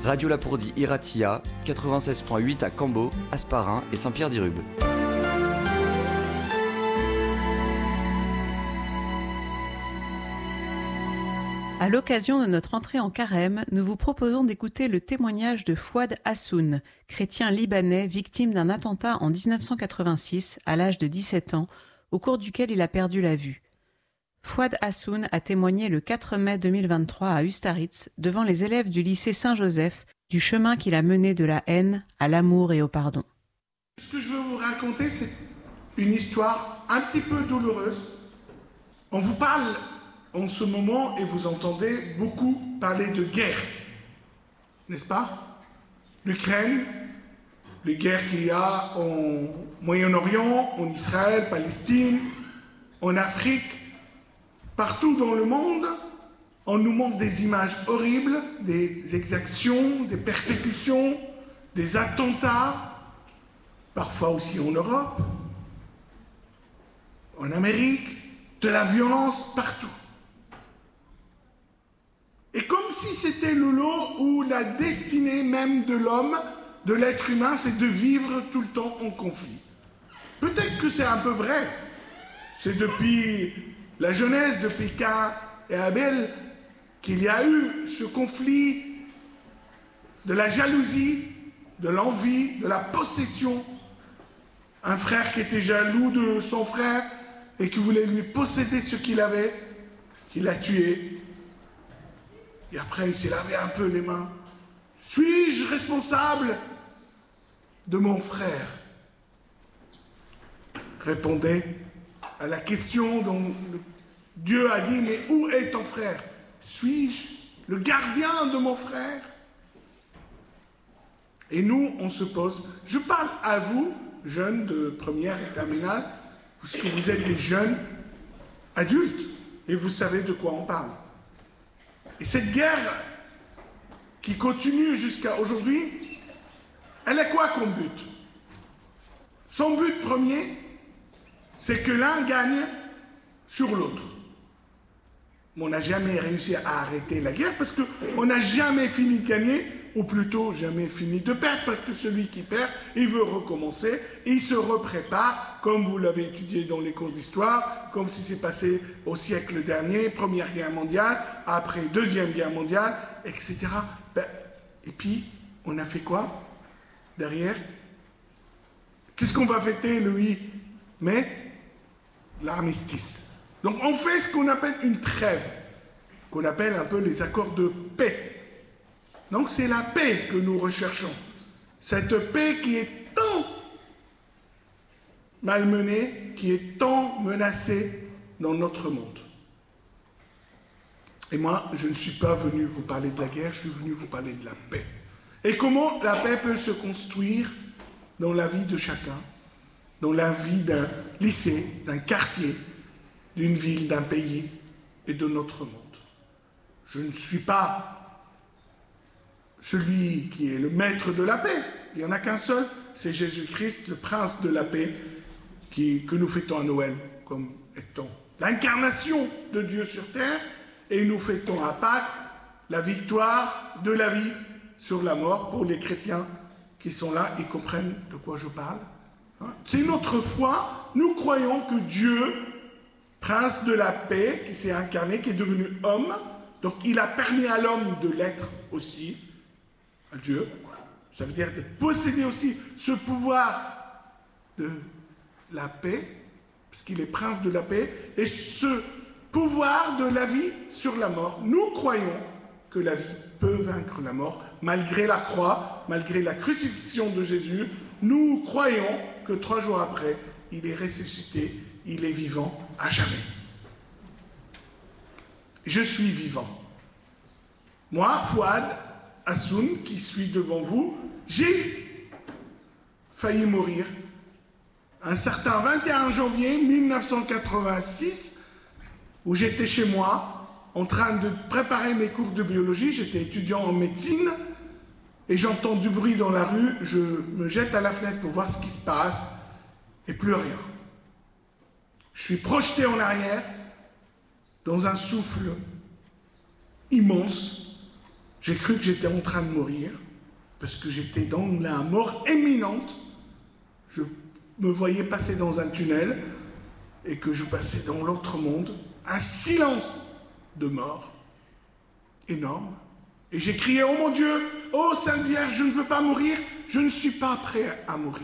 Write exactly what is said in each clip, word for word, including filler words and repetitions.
Radio Lapourdie Iratia, quatre-vingt-seize virgule huit à Cambo, Hasparren et Saint-Pierre-d'Irube. À l'occasion de notre entrée en carême, nous vous proposons d'écouter le témoignage de Fouad Hassoun, chrétien libanais victime d'un attentat en dix-neuf cent quatre-vingt-six à l'âge de dix-sept ans, au cours duquel il a perdu la vue. Fouad Hassoun a témoigné le quatre mai deux mille vingt-trois à Ustaritz devant les élèves du lycée Saint-Joseph du chemin qu'il a mené de la haine à l'amour et au pardon. Ce que je veux vous raconter, c'est une histoire un petit peu douloureuse. On vous parle en ce moment, et vous entendez beaucoup parler de guerre, n'est-ce pas? L'Ukraine, les guerres qu'il y a au Moyen-Orient, en Israël, Palestine, en Afrique, partout dans le monde, on nous montre des images horribles, des exactions, des persécutions, des attentats, parfois aussi en Europe, en Amérique, de la violence partout. Et comme si c'était le lot où la destinée même de l'homme, de l'être humain, c'est de vivre tout le temps en conflit. Peut-être que c'est un peu vrai. C'est depuis la Genèse, depuis Caïn et Abel, qu'il y a eu ce conflit de la jalousie, de l'envie, de la possession. Un frère qui était jaloux de son frère et qui voulait lui posséder ce qu'il avait, qu'il a tué. Et après, il s'est lavé un peu les mains. Suis-je responsable de mon frère? Répondez à la question dont Dieu a dit, mais où est ton frère? Suis-je le gardien de mon frère? Et nous, on se pose, je parle à vous, jeunes de première et terminale, parce que vous êtes des jeunes adultes, et vous savez de quoi on parle. Et cette guerre qui continue jusqu'à aujourd'hui, elle a quoi comme but? Son but premier, c'est que l'un gagne sur l'autre. Mais on n'a jamais réussi à arrêter la guerre parce qu'on n'a jamais fini de gagner, ou plutôt jamais fini de perdre, parce que celui qui perd, il veut recommencer, et il se reprépare, comme vous l'avez étudié dans les cours d'histoire, comme si c'est passé au siècle dernier, Première Guerre mondiale, après Deuxième Guerre mondiale, et cetera. Ben, et puis, on a fait quoi derrière? Qu'est-ce qu'on va fêter le huit mai? L'armistice. Donc on fait ce qu'on appelle une trêve, qu'on appelle un peu les accords de paix. Donc c'est la paix que nous recherchons. Cette paix qui est tant malmenée, qui est tant menacée dans notre monde. Et moi, je ne suis pas venu vous parler de la guerre, je suis venu vous parler de la paix. Et comment la paix peut se construire dans la vie de chacun, dans la vie d'un lycée, d'un quartier, d'une ville, d'un pays et de notre monde. Je ne suis pas celui qui est le maître de la paix. Il n'y en a qu'un seul, c'est Jésus-Christ, le prince de la paix, qui, que nous fêtons à Noël, comme étant l'incarnation de Dieu sur terre, et nous fêtons à Pâques la victoire de la vie sur la mort. Pour les chrétiens qui sont là, ils comprennent de quoi je parle. Hein? C'est notre foi. Nous croyons que Dieu, prince de la paix, qui s'est incarné, qui est devenu homme, donc il a permis à l'homme de l'être aussi, à Dieu. Ça veut dire de posséder aussi ce pouvoir de la paix, puisqu'il est prince de la paix, et ce pouvoir de la vie sur la mort. Nous croyons que la vie peut vaincre la mort, malgré la croix, malgré la crucifixion de Jésus. Nous croyons que trois jours après, il est ressuscité, il est vivant à jamais. Je suis vivant. Moi, Fouad Hassoun, qui suis devant vous, j'ai failli mourir un certain vingt et un janvier mille neuf cent quatre-vingt-six, où j'étais chez moi, en train de préparer mes cours de biologie. J'étais étudiant en médecine, et j'entends du bruit dans la rue. Je me jette à la fenêtre pour voir ce qui se passe, et plus rien. Je suis projeté en arrière, dans un souffle immense, J'ai cru que j'étais en train de mourir, parce que j'étais dans la mort imminente. Je me voyais passer dans un tunnel, et que je passais dans l'autre monde, un silence de mort énorme. Et j'ai crié, oh mon Dieu, oh Sainte Vierge, je ne veux pas mourir, je ne suis pas prêt à mourir.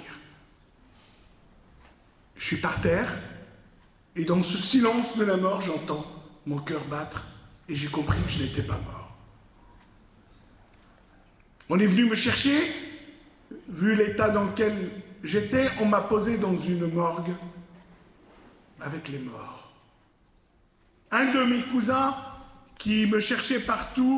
Je suis par terre, et dans ce silence de la mort, j'entends mon cœur battre, et j'ai compris que je n'étais pas mort. On est venu me chercher, vu l'état dans lequel j'étais, on m'a posé dans une morgue avec les morts. Un de mes cousins, qui me cherchait partout,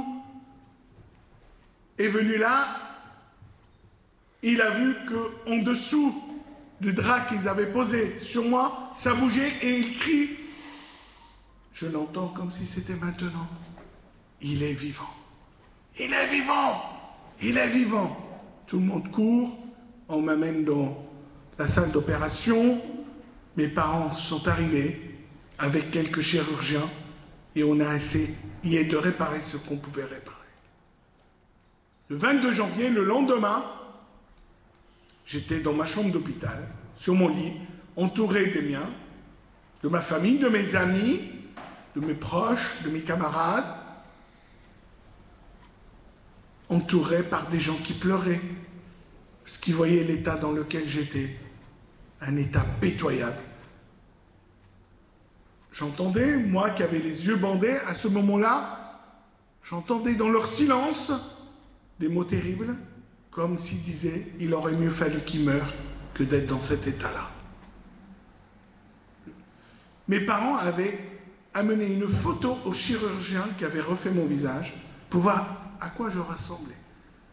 est venu là. Il a vu qu'en dessous du drap qu'ils avaient posé sur moi, ça bougeait et il crie. Je l'entends comme si c'était maintenant. Il est vivant. Il est vivant. Il est vivant. Tout le monde court. On m'amène dans la salle d'opération. Mes parents sont arrivés avec quelques chirurgiens et on a essayé de réparer ce qu'on pouvait réparer. Le vingt-deux janvier, le lendemain, j'étais dans ma chambre d'hôpital, sur mon lit, entouré des miens, de ma famille, de mes amis, de mes proches, de mes camarades, entouré par des gens qui pleuraient, parce qu'ils voyaient l'état dans lequel j'étais, un état pitoyable. J'entendais, moi qui avais les yeux bandés, à ce moment-là, j'entendais dans leur silence des mots terribles, comme s'ils disaient « il aurait mieux fallu qu'il meure que d'être dans cet état-là ». Mes parents avaient amené une photo au chirurgien qui avait refait mon visage pour voir à quoi je ressemblais.